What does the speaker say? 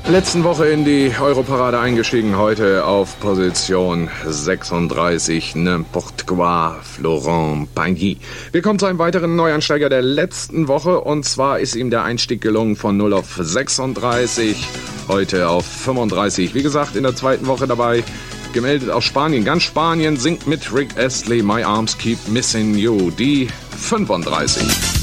Letzten Woche in die Europarade eingestiegen, heute auf Position 36, N'importe quoi, Florent Pagny. Wir kommen zu einem weiteren Neuansteiger der letzten Woche, und zwar ist ihm der Einstieg gelungen von 0 auf 36, heute auf 35. Wie gesagt, in der zweiten Woche dabei, gemeldet aus Spanien. Ganz Spanien singt mit Rick Astley, My Arms Keep Missing You, die 35.